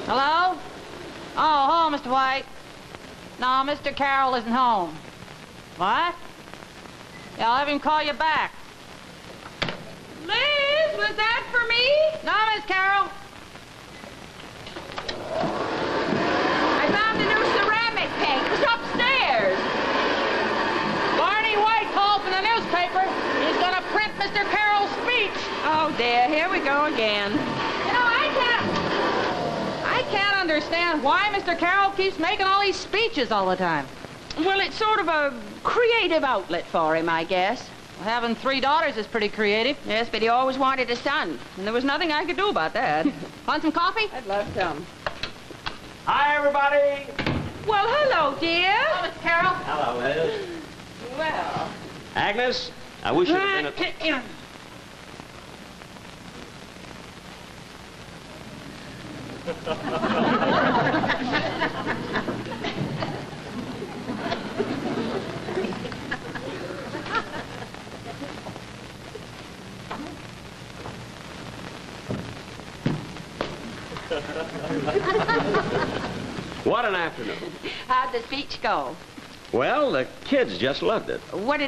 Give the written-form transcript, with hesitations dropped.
Hello? Oh, hello, Mr. White. No, Mr. Carroll isn't home. What? Yeah, I'll have him call you back. Liz, was that for me? No, Miss Carroll. I found a new ceramic paint. It was upstairs. Barney White called from the newspaper. He's gonna print Mr. Carroll's speech. Oh, dear, here we go again. You know, I can't understand why Mr. Carroll keeps making all these speeches all the time. Well, it's sort of a creative outlet for him, I guess. Well, having 3 daughters is pretty creative. Yes, but he always wanted a son, and there was nothing I could do about that. Want some coffee? I'd love some. Hi, everybody. Well, hello, dear. Hello, Mr. Carroll. Hello, Liz. Well. Agnes, I wish you'd have been at... What an afternoon. How'd the speech go? Well, the kids just loved it. What did